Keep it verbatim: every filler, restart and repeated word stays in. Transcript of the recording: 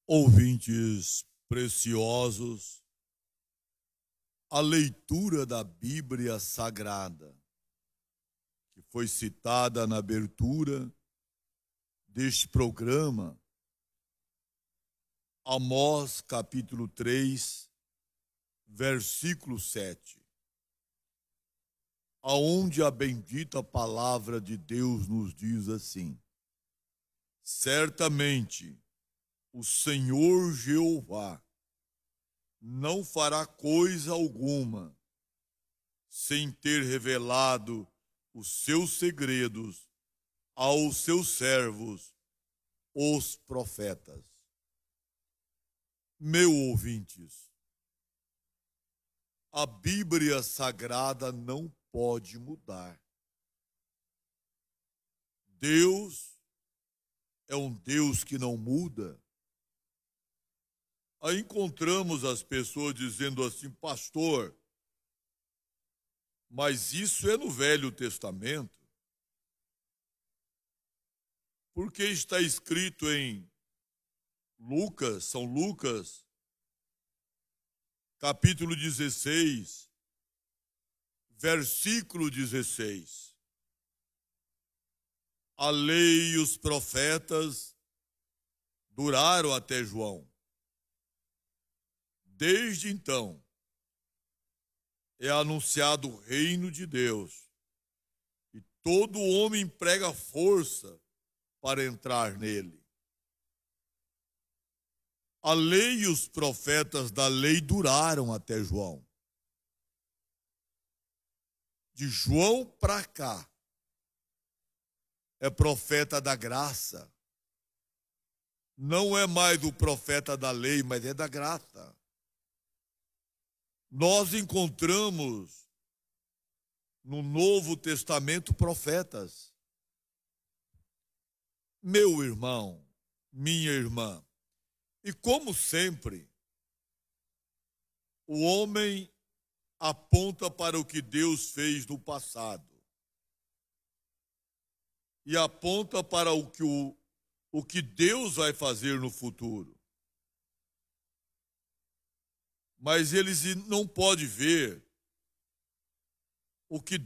Ouvintes preciosos, a leitura da Bíblia Sagrada, que foi citada na abertura deste programa, Amós capítulo três, versículo sete, aonde a bendita palavra de Deus nos diz assim: certamente o Senhor Jeová não fará coisa alguma sem ter revelado os seus segredos aos seus servos, os profetas. Meu ouvintes, a Bíblia Sagrada não pode mudar. Deus é um Deus que não muda. Aí encontramos as pessoas dizendo assim: pastor, mas isso é no Velho Testamento. Porque está escrito em Lucas, São Lucas, capítulo dezesseis, versículo dezesseis. A lei e os profetas duraram até João. Desde então, é anunciado o reino de Deus, e todo homem emprega força para entrar nele. A lei e os profetas da lei duraram até João. De João para cá, é profeta da graça. Não é mais o profeta da lei, mas é da graça. Nós encontramos no Novo Testamento profetas. Meu irmão, minha irmã, e como sempre, o homem aponta para o que Deus fez no passado e aponta para o que, o, o que Deus vai fazer no futuro. Mas eles não podem ver o que